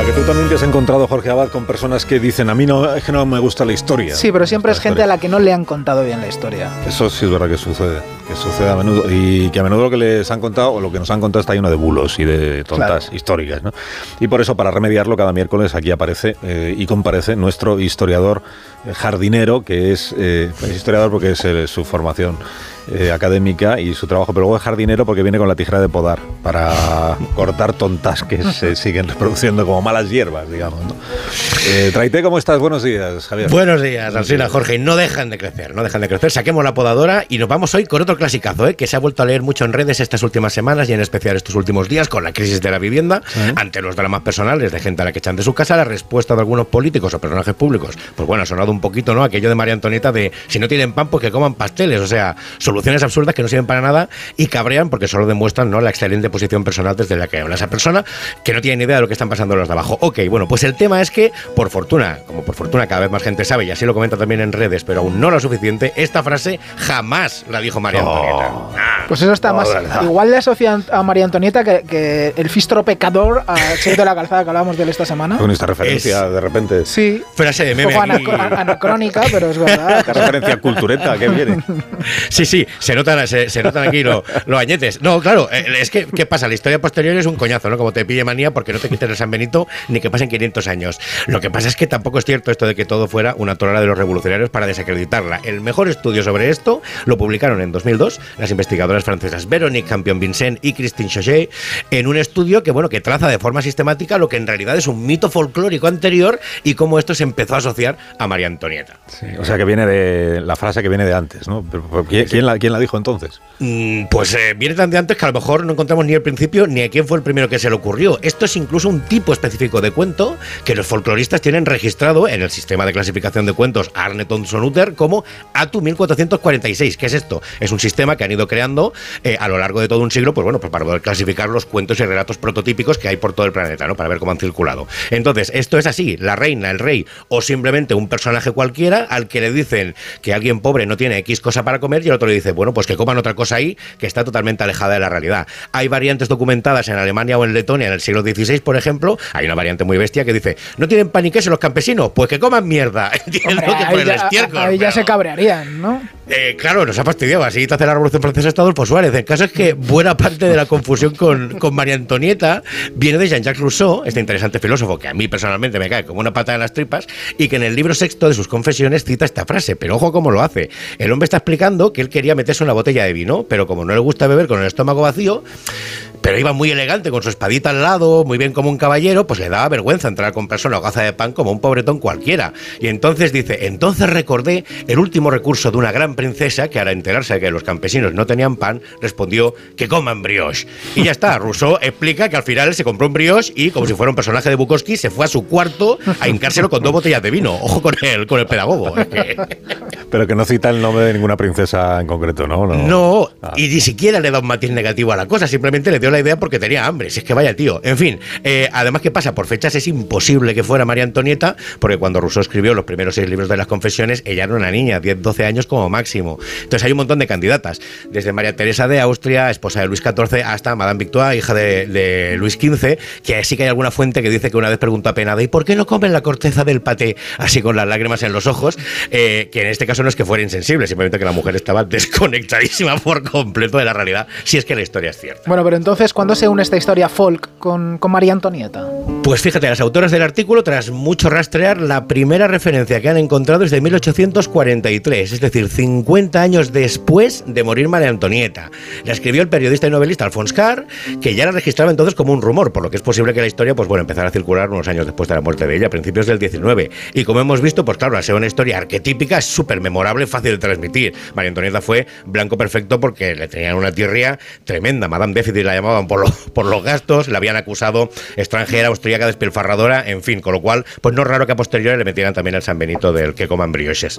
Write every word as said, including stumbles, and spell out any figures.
A que tú también te has encontrado, Jorge Abad, con personas que dicen, a mí no, es que no me gusta la historia. Sí, pero siempre la es gente historia. a la que no le han contado bien la historia. Eso sí es verdad que sucede, que sucede a menudo, y que a menudo lo que les han contado, o lo que nos han contado, está lleno de bulos y de tontas Claro. históricas, ¿no? Y por eso, para remediarlo, cada miércoles aquí aparece eh, y comparece nuestro historiador eh, jardinero, que es, eh, es historiador porque es eh, su formación eh, académica y su trabajo, pero luego es jardinero porque viene con la tijera de podar para cortar tontas que se siguen reproduciendo como malas hierbas, digamos, ¿no? Eh, Traité, ¿cómo estás? Buenos días, Javier. Buenos días, Alsina, Jorge. No dejan de crecer, no dejan de crecer. Saquemos la podadora y nos vamos hoy con otro clasicazo, ¿eh? que se ha vuelto a leer mucho en redes estas últimas semanas y en especial estos últimos días con la crisis de la vivienda, ¿sí? Ante los dramas personales de gente a la que echan de su casa, la respuesta de algunos políticos o personajes públicos. Pues bueno, ha sonado un poquito, ¿no? Aquello de María Antonieta de si no tienen pan, pues que coman pasteles. O sea, soluciones absurdas que no sirven para nada y cabrean porque solo demuestran, ¿no?, la excelente posición personal desde la que habla esa persona que no tiene ni idea de lo que están pasando los de abajo. Ok, bueno, pues el tema es que, por fortuna, como por fortuna cada vez más gente sabe, y así lo comenta también en redes, pero aún no lo suficiente, esta frase jamás la dijo María Antonieta. Oh. Ah, Pues eso está no, más. verdad. Igual le asocian a María Antonieta que, que el fistro pecador a Che de la Calzada que hablábamos de él esta semana. Con esta referencia, Es- de repente. Sí. frase de Un meme poco aquí. anac- anacrónica, pero es verdad. Esta referencia cultureta que viene. Sí, sí, se notan, se, se notan aquí lo- los añetes. No, claro, eh, es que, ¿qué pasa? La historia posterior es un coñazo, ¿no? Como te pille manía porque no te quites el San Benito ni que pasen quinientos años. Lo que pasa es que tampoco es cierto esto de que todo fuera una tonada de los revolucionarios para desacreditarla. El mejor estudio sobre esto lo publicaron en dos mil dos las investigadoras francesas Véronique Campion-Vincent y Christine Chauchet en un estudio que, bueno, que traza de forma sistemática lo que en realidad es un mito folclórico anterior y cómo esto se empezó a asociar a María Antonieta. Sí, o sea, que viene de la frase que viene de antes, ¿no? Pero, pero, ¿quién, quién la, quién la dijo entonces? Mm, Pues eh, viene tan de antes que a lo mejor no encontramos ni el principio ni a quién fue el primero que se le ocurrió. Esto es incluso un tipo específico de cuento que los folcloristas tienen registrado en el sistema de clasificación de cuentos Arne Thomson-Utter como A T U mil cuatrocientos cuarenta y seis. ¿Qué es esto? Es un sistema que han ido creando eh, a lo largo de todo un siglo, pues bueno, pues para poder clasificar los cuentos y relatos prototípicos que hay por todo el planeta, ¿no? Para ver cómo han circulado. Entonces, esto es así: la reina, el rey o simplemente un personaje cualquiera al que le dicen que alguien pobre no tiene X cosa para comer y el otro le dice, bueno, pues que coman otra cosa ahí que está totalmente alejada de la realidad. Hay variantes documentadas en Alemania o en Letonia en el siglo dieciséis, por ejemplo. Hay una variante muy bestia que dice, ¿no tienen pan y queso los campesinos? Pues que coman mierda. Entiendo Hombre, que por ahí el ya, estiércol, ahí ya pero- se cabrearían, ¿no? Eh, claro, nos ha fastidiado. Así te hace la Revolución Francesa hasta Adolfo Suárez. El caso es que buena parte de la confusión con, con María Antonieta viene de Jean-Jacques Rousseau, este interesante filósofo que a mí personalmente me cae como una pata en las tripas, y que en el libro sexto de sus confesiones cita esta frase. Pero ojo cómo lo hace. El hombre está explicando que él quería meterse una botella de vino, pero como no le gusta beber con el estómago vacío, pero iba muy elegante con su espadita al lado, muy bien como un caballero, pues le daba vergüenza entrar a comprarse una hogaza de pan como un pobretón cualquiera. Y entonces dice, entonces recordé el último recurso de una gran princesa que, al enterarse de que los campesinos no tenían pan, respondió que coman brioche. Y ya está. Rousseau explica que al final él se compró un brioche y, como si fuera un personaje de Bukowski, se fue a su cuarto a hincárselo con dos botellas de vino. Ojo con el, con el pedagogo. Es que... Pero que no cita el nombre de ninguna princesa en concreto, ¿no? No, No, Ah. y ni siquiera le da un matiz negativo a la cosa, simplemente le dio la idea porque tenía hambre, si es que vaya tío. En fin, eh, además que pasa, por fechas es imposible que fuera María Antonieta, porque cuando Rousseau escribió los primeros seis libros de las confesiones, ella era una niña, diez, doce años como máximo. Entonces hay un montón de candidatas, desde María Teresa de Austria, esposa de Luis catorce, hasta Madame Victoire, hija de, de Luis quince, que sí que hay alguna fuente que dice que una vez preguntó apenada, ¿y por qué no comen la corteza del paté? Así con las lágrimas en los ojos, eh, que en este caso no es que fuera insensible, simplemente que la mujer estaba desconectadísima por completo de la realidad, si es que la historia es cierta. Bueno, pero entonces, ¿cuándo se une esta historia folk con, con María Antonieta? Pues fíjate, las autoras del artículo, tras mucho rastrear, la primera referencia que han encontrado es de mil ochocientos cuarenta y tres, es decir, cincuenta años después de morir María Antonieta. La escribió el periodista y novelista Alphonse Karr, que ya la registraba entonces como un rumor, por lo que es posible que la historia, pues bueno, empezara a circular unos años después de la muerte de ella, a principios del diecinueve. Y como hemos visto, pues claro, al ser una historia arquetípica, es súper memorable, fácil de transmitir. María Antonieta fue blanco perfecto porque le tenían una tirria tremenda. Madame Déficit la llamaban por, lo, por los gastos, la habían acusado extranjera, austríaca, despilfarradora, en fin, con lo cual, pues no es raro que a posteriori le metieran también el San Benito del que coman brioches.